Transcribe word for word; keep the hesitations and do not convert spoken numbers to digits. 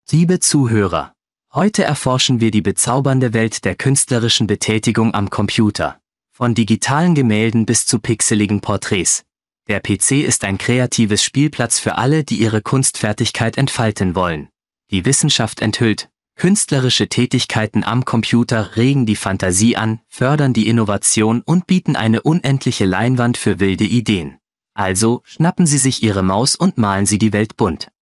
Liebe Zuhörer, heute erforschen wir die bezaubernde Welt der künstlerischen Betätigung am Computer. Von digitalen Gemälden bis zu pixeligen Porträts. Der P C ist ein kreatives Spielplatz für alle, die ihre Kunstfertigkeit entfalten wollen. Die Wissenschaft enthüllt, künstlerische Tätigkeiten am Computer regen die Fantasie an, fördern die Innovation und bieten eine unendliche Leinwand für wilde Ideen. Also schnappen Sie sich Ihre Maus und malen Sie die Welt bunt.